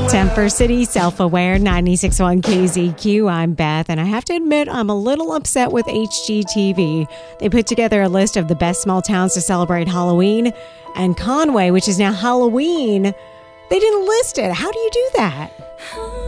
Temper City, self-aware, 96.1 KZQ. I'm Beth, and I have to admit I'm a little upset with HGTV. They put together a list of the best small towns to celebrate Halloween, and Conway, which is now Halloween, they didn't list it. How do you do that?